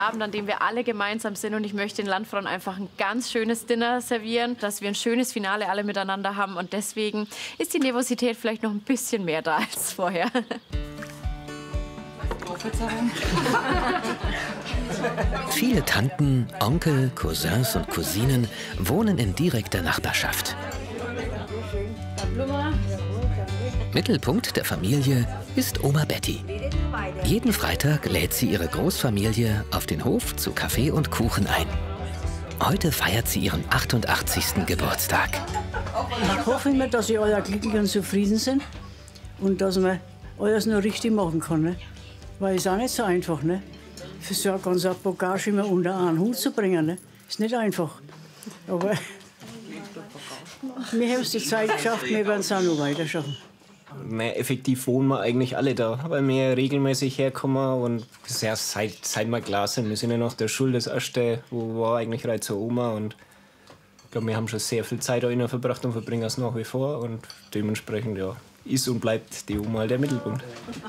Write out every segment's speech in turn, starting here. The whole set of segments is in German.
Abend, an dem wir alle gemeinsam sind, und ich möchte den Landfrauen einfach ein ganz schönes Dinner servieren, dass wir ein schönes Finale alle miteinander haben, und deswegen ist die Nervosität vielleicht noch ein bisschen mehr da als vorher. Viele Tanten, Onkel, Cousins und Cousinen wohnen in direkter Nachbarschaft. Mittelpunkt der Familie ist Oma Betty. Jeden Freitag lädt sie ihre Großfamilie auf den Hof zu Kaffee und Kuchen ein. Heute feiert sie ihren 88. Geburtstag. Ich hoffe immer, dass ihr alle glücklich und zufrieden sind und dass man alles nur richtig machen kann. Ne? Weil es ist auch nicht so einfach, ne? Für so eine ganze Bagage immer unter einen Hut zu bringen. Ne? Ist nicht einfach. Aber wir haben es die Zeit geschafft, wir werden es auch noch weiter schaffen. Effektiv wohnen wir eigentlich alle da, weil wir regelmäßig herkommen und ja, seit wir klar sind. Wir sind ja nach der Schule das erste, wo war eigentlich rein zur Oma, und ich glaube, wir haben schon sehr viel Zeit da innen verbracht und verbringen es nach wie vor, und dementsprechend ja, ist und bleibt die Oma der Mittelpunkt.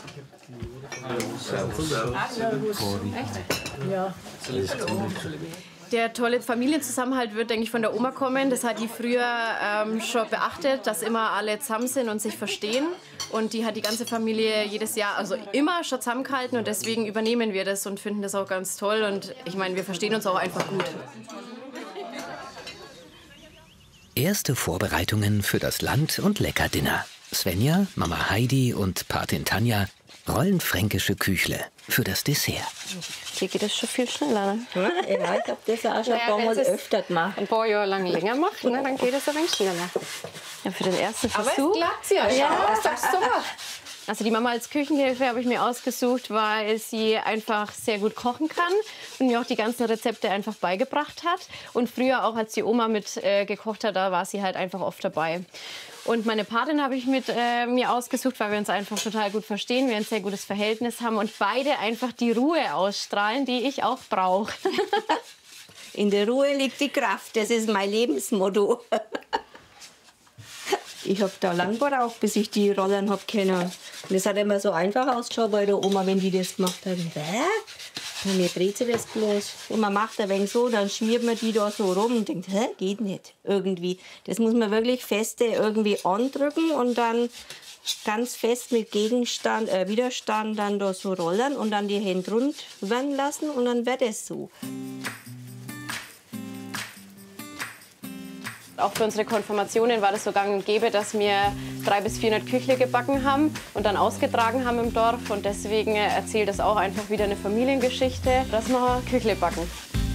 Ja. Der tolle Familienzusammenhalt wird, denke ich, von der Oma kommen. Das hat die früher schon beachtet, dass immer alle zusammen sind und sich verstehen. Und die hat die ganze Familie jedes Jahr, also immer schon zusammengehalten. Und deswegen übernehmen wir das und finden das auch ganz toll. Und ich meine, wir verstehen uns auch einfach gut. Erste Vorbereitungen für das Land- und Leckerdinner. Svenja, Mama Heidi und Patin Tanja rollen fränkische Küchle für das Dessert. Hier geht das schon viel schneller, ne? Ja, ich habe das auch schon ein paar Mal öfter gemacht. Ein paar Jahre lang länger macht, ne, dann geht es ein wenig schneller. Ja, für den ersten Versuch. Aber es klappt ja schon. Ja, das ist doch super. Also die Mama als Küchenhilfe habe ich mir ausgesucht, weil sie einfach sehr gut kochen kann und mir auch die ganzen Rezepte einfach beigebracht hat. Und früher auch, als die Oma mit gekocht hat, da war sie halt einfach oft dabei. Und meine Patin habe ich mit mir ausgesucht, weil wir uns einfach total gut verstehen, wir ein sehr gutes Verhältnis haben und beide einfach die Ruhe ausstrahlen, die ich auch brauche. In der Ruhe liegt die Kraft, das ist mein Lebensmotto. Ich habe da lang gebraucht, bis ich die Rollern habe können. Und es hat immer so einfach ausgeschaut bei der Oma, wenn die das gemacht hat. Und mir dreht sie das bloß. Und man macht ein wenig so, dann schmiert man die da so rum und denkt, hä, geht nicht irgendwie. Das muss man wirklich feste irgendwie andrücken und dann ganz fest mit Widerstand dann da so rollern und dann die Hände rund werden lassen und dann wird es so. Auch für unsere Konfirmationen war das so gang und gäbe, dass wir 300 bis 400 Küchle gebacken haben und dann ausgetragen haben im Dorf. Und deswegen erzählt das auch einfach wieder eine Familiengeschichte, dass wir Küchle backen.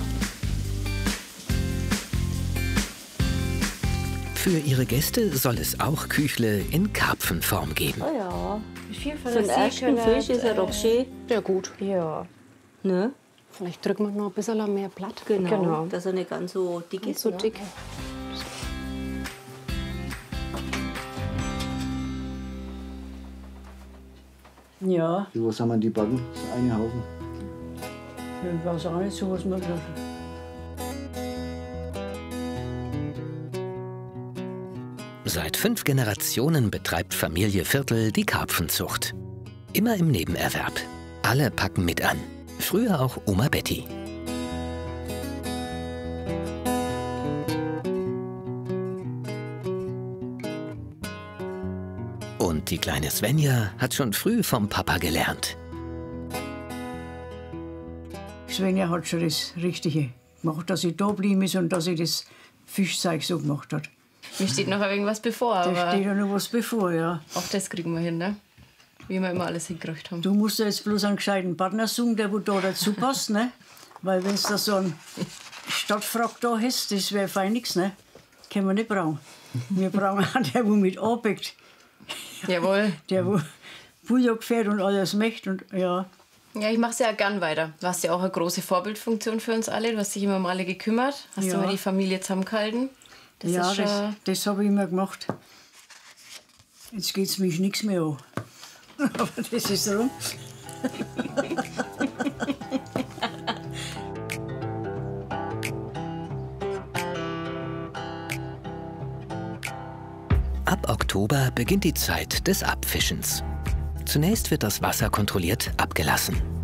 Für ihre Gäste soll es auch Küchle in Karpfenform geben. Oh ja. Wie viel von So ein ersten Fisch ist er doch schön. Ja gut. Ja. Ne? Vielleicht drücken wir noch ein bisschen mehr Blatt. Genau. Dass er nicht ganz so dick ist. So dick. Ja, Was haben wir die backen? Das ist ein Haufen. ich weiß auch nicht so, was man sagt. Seit 5 Generationen betreibt Familie Viertel die Karpfenzucht. Immer im Nebenerwerb. Alle packen mit an. Früher auch Oma Betty. Und die kleine Svenja hat schon früh vom Papa gelernt. Svenja hat schon das Richtige gemacht, dass sie da geblieben ist und dass sie das Fischzeug so gemacht hat. Mir steht noch irgendwas bevor, Da aber steht ja noch was bevor, ja. auch das kriegen wir hin, ne? Wie wir immer alles hingekriegt haben. Du musst ja jetzt bloß einen gescheiten Partner suchen, der wo da dazu passt, ne? Weil wenn du da so einen Stadtfrack da hast, das wäre fein nix, ne? Können wir nicht brauchen. Wir brauchen einen, der wo mit anpackt. Jawohl. Der wo Bujak fährt und alles möchte und ja. Ja, ich mache es ja gern weiter. Du warst ja auch eine große Vorbildfunktion für uns alle. Du hast dich immer um alle gekümmert, hast Ja. immer die Familie zusammengehalten. Das ja, ist schon... das habe ich immer gemacht. Jetzt geht es mich nichts mehr an. Aber das ist rum. Ab Oktober beginnt die Zeit des Abfischens. Zunächst wird das Wasser kontrolliert abgelassen.